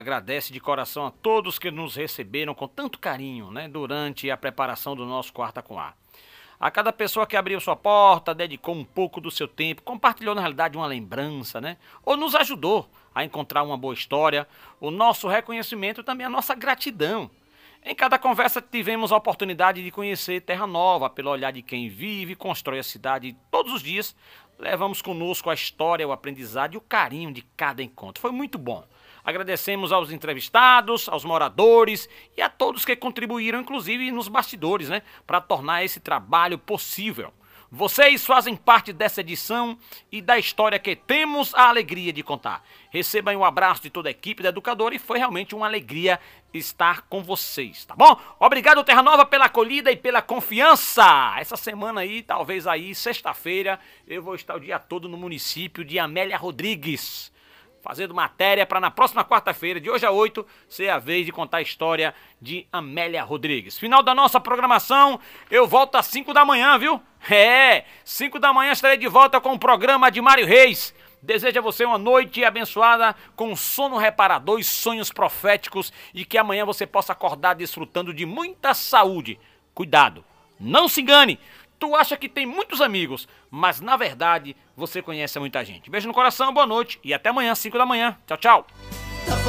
Agradece de coração a todos que nos receberam com tanto carinho, né, durante a preparação do nosso Quarta com A. A cada pessoa que abriu sua porta, dedicou um pouco do seu tempo, compartilhou na realidade uma lembrança, né, ou nos ajudou a encontrar uma boa história, o nosso reconhecimento e também a nossa gratidão. Em cada conversa tivemos a oportunidade de conhecer Terra Nova, pelo olhar de quem vive e constrói a cidade. E todos os dias levamos conosco a história, o aprendizado e o carinho de cada encontro. Foi muito bom. Agradecemos aos entrevistados, aos moradores e a todos que contribuíram, inclusive nos bastidores, né, para tornar esse trabalho possível. Vocês fazem parte dessa edição e da história que temos a alegria de contar. Recebam um abraço de toda a equipe da Educadora e foi realmente uma alegria estar com vocês, tá bom? Obrigado, Terra Nova, pela acolhida e pela confiança. Essa semana aí, talvez aí, sexta-feira, eu vou estar o dia todo no município de Amélia Rodrigues, fazendo matéria para na próxima quarta-feira, de hoje a 8, ser a vez de contar a história de Amélia Rodrigues. Final da nossa programação, eu volto às 5 da manhã, viu? 5 da manhã estarei de volta com o programa de Mário Reis. Desejo a você uma noite abençoada com sono reparador e sonhos proféticos e que amanhã você possa acordar desfrutando de muita saúde. Cuidado, não se engane. Tu acha que tem muitos amigos, mas na verdade você conhece muita gente. Beijo no coração, boa noite e até amanhã, 5 da manhã. Tchau, tchau.